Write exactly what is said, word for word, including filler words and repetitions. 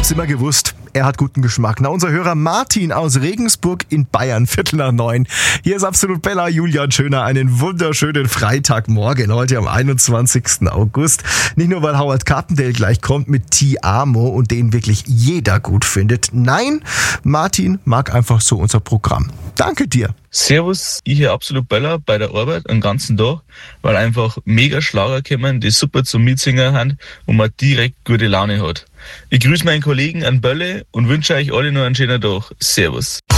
hab's immer gewusst. Er hat guten Geschmack. Na, unser Hörer Martin aus Regensburg in Bayern, Viertel nach neun. Hier ist Absolut Bella, Julian Schöner. Einen wunderschönen Freitagmorgen, heute am einundzwanzigsten August. Nicht nur, weil Howard Carpendale gleich kommt mit Ti Amo und den wirklich jeder gut findet. Nein, Martin mag einfach so unser Programm. Danke dir. Servus, ich hier Absolut Bella bei der Arbeit einen ganzen Tag, weil einfach mega Schlager kommen, die super zum Mitsingen haben und man direkt gute Laune hat. Ich grüße meinen Kollegen an Bölle und wünsche euch alle noch einen schönen Tag. Servus.